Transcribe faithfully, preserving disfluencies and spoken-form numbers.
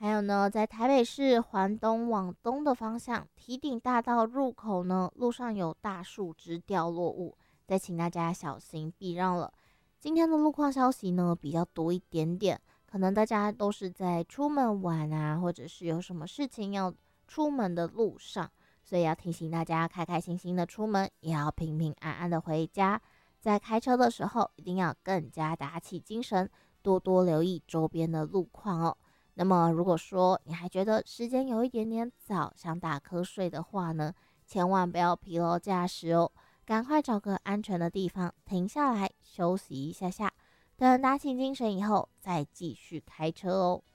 还有呢，在台北市环东往东的方向，堤顶大道入口呢，路上有大树枝掉落物，再请大家小心避让了。今天的路况消息呢比较多一点点，可能大家都是在出门玩啊，或者是有什么事情要出门的路上，所以要提醒大家开开心心的出门，也要平平安安的回家。在开车的时候，一定要更加打起精神，多多留意周边的路况哦。那么，如果说你还觉得时间有一点点早，想打瞌睡的话呢，千万不要疲劳驾驶哦，赶快找个安全的地方停下来休息一下下，等打起精神以后再继续开车哦。